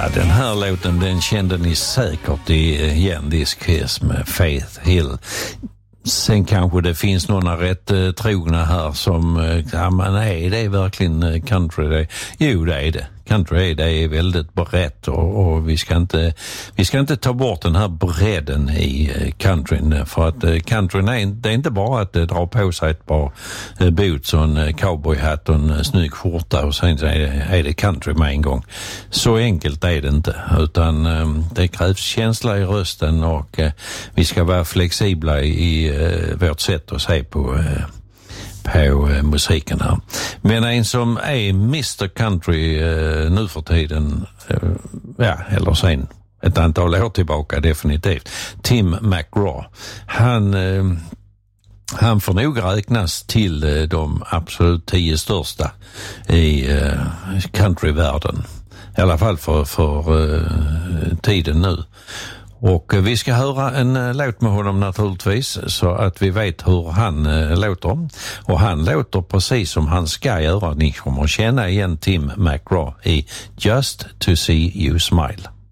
Ja, den här låten, den kände ni säkert igen, This Kiss med Faith Hill. Sen kanske det finns några rätt trogna här som, ja men är det verkligen country? Jo, det är det. Country det är väldigt brett och vi ska inte ta bort den här bredden i countryn, för att countryn det är inte bara att dra på sig ett par boots och en cowboyhatt och en snygg skjorta och sen är det country med en gång. Så enkelt är det inte, utan det krävs känsla i rösten och vi ska vara flexibla i vårt sätt att se på musiken här. Men en som är Mr. Country nu för tiden, eller sen ett antal år tillbaka definitivt, Tim McGraw. Han får nog räknas till de absolut 10 största i countryvärlden. I alla fall för tiden nu. Och vi ska höra en låt med honom naturligtvis, så att vi vet hur han låter. Och han låter precis som han ska göra. Ni kommer att känna igen Tim McGraw i Just to see you smile.